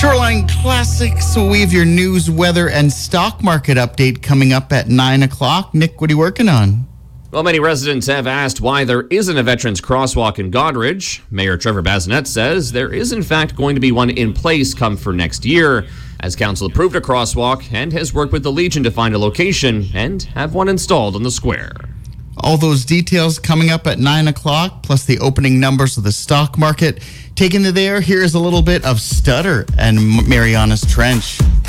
Shoreline Classics. So we have your news, weather, and stock market update coming up at 9 o'clock. Nick, what are you working on? Well, many residents have asked why there isn't a Veterans Crosswalk in Goderich. Mayor Trevor Bazinet says there is in fact going to be one in place come for next year, as council approved a crosswalk and has worked with the Legion to find a location and have one installed on the square. All those details coming up at 9 o'clock, plus the opening numbers of the stock market. Taking you there, here's a little bit of Stutter and Mariana's Trench.